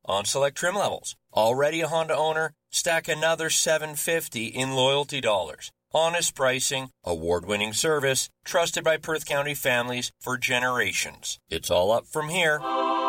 on select trim levels. Already a Honda owner? Stack another $750 in loyalty dollars. Honest pricing, award-winning service, trusted by Perth County families for generations. It's all up from here.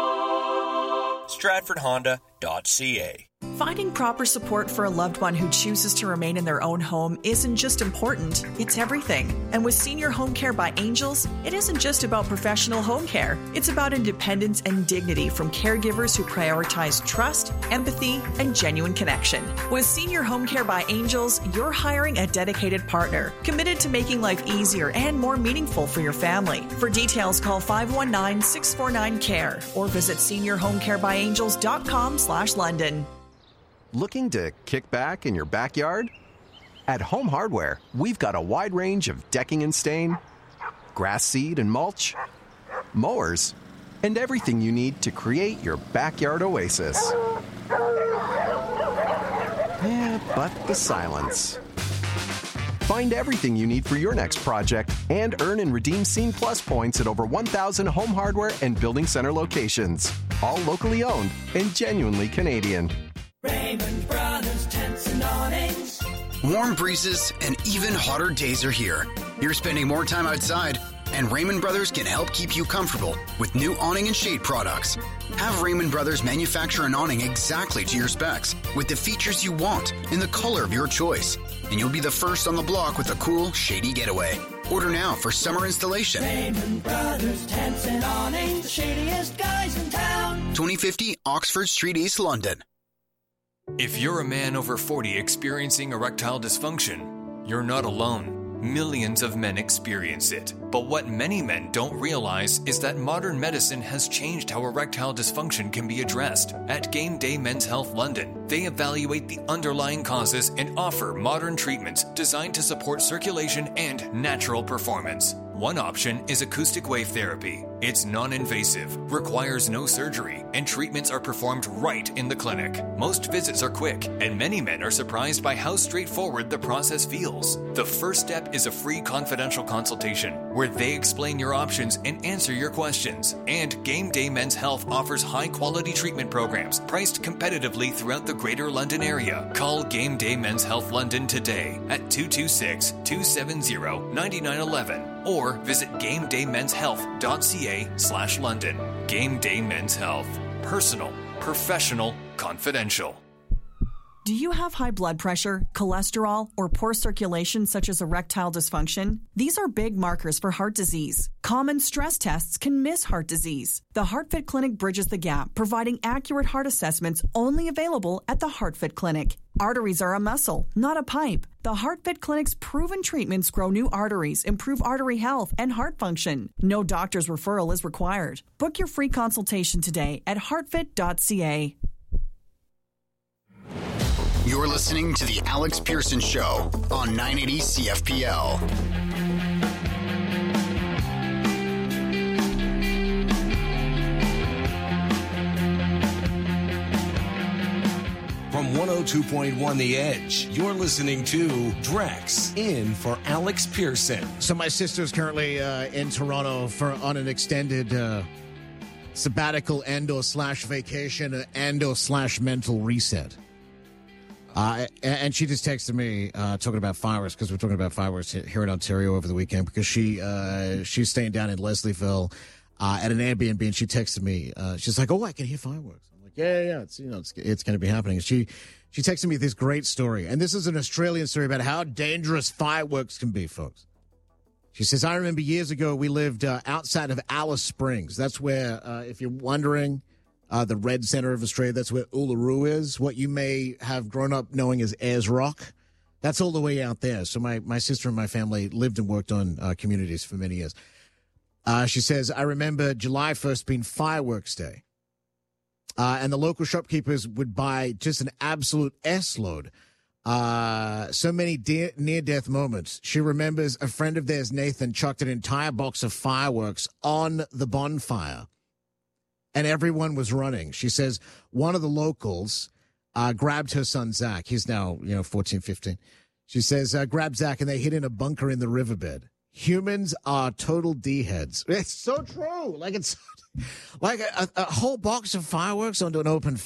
StratfordHonda.ca. Finding proper support for a loved one who chooses to remain in their own home isn't just important, it's everything. And with Senior Home Care by Angels, it isn't just about professional home care. It's about independence and dignity from caregivers who prioritize trust, empathy, and genuine connection. With Senior Home Care by Angels, you're hiring a dedicated partner, committed to making life easier and more meaningful for your family. For details, call 519-649-CARE or visit seniorhomecarebyangels.com/London. Looking to kick back in your backyard? At Home Hardware, we've got a wide range of decking and stain, grass seed and mulch, mowers, and everything you need to create your backyard oasis. Yeah, but the silence. Find everything you need for your next project and earn and redeem Scene Plus points at over 1,000 Home Hardware and Building Center locations. All locally owned and genuinely Canadian. Raymond Brothers Tents and Awnings. Warm breezes and even hotter days are here. You're spending more time outside, and Raymond Brothers can help keep you comfortable with new awning and shade products. Have Raymond Brothers manufacture an awning exactly to your specs, with the features you want in the color of your choice. And you'll be the first on the block with a cool, shady getaway. Order now for summer installation. Raymond Brothers Tents and Awnings, the shadiest guys in town. 2050 Oxford Street, East London. If you're a man over 40 experiencing erectile dysfunction, you're not alone. Millions of men experience it. But what many men don't realize is that modern medicine has changed how erectile dysfunction can be addressed. At Game Day Men's Health London, they evaluate the underlying causes and offer modern treatments designed to support circulation and natural performance. One option is acoustic wave therapy. It's non-invasive, requires no surgery, and treatments are performed right in the clinic. Most visits are quick, and many men are surprised by how straightforward the process feels. The first step is a free confidential consultation, where they explain your options and answer your questions. And Game Day Men's Health offers high-quality treatment programs priced competitively throughout the Greater London area. Call Game Day Men's Health London today at 226-270-9911 or visit GameDayMen'sHealth.ca/London. Game Day Men's Health. Personal, professional, confidential. Do you have high blood pressure, cholesterol, or poor circulation such as erectile dysfunction? These are big markers for heart disease. Common stress tests can miss heart disease. The HeartFit Clinic bridges the gap, providing accurate heart assessments only available at the HeartFit Clinic. Arteries are a muscle, not a pipe. The HeartFit Clinic's proven treatments grow new arteries, improve artery health, and heart function. No doctor's referral is required. Book your free consultation today at heartfit.ca. You're listening to The Alex Pearson Show on 980 CFPL. From 102.1 The Edge, you're listening to Drex in for Alex Pearson. So my sister's currently in Toronto on an extended sabbatical and/vacation and/mental reset. And she just texted me talking about fireworks, because we're talking about fireworks here in Ontario over the weekend, because she's staying down in Leslieville at an Airbnb, and she texted me. She's like, "Oh, I can hear fireworks." I'm like, "Yeah, it's going to be happening." And she texted me this great story, and this is an Australian story about how dangerous fireworks can be, folks. She says, "I remember years ago we lived outside of Alice Springs. That's where, if you're wondering." The red center of Australia, that's where Uluru is, what you may have grown up knowing as Ayers Rock. That's all the way out there. So my sister and my family lived and worked on communities for many years. She says, "I remember July 1st being fireworks day. And the local shopkeepers would buy just an absolute S-load. So many near-death moments. She remembers a friend of theirs, Nathan, chucked an entire box of fireworks on the bonfire. And everyone was running." She says one of the locals grabbed her son, Zach. He's now, 14, 15. She says, grabbed Zach, and they hid in a bunker in the riverbed. Humans are total D-heads. It's so true. Like, it's like a whole box of fireworks onto an open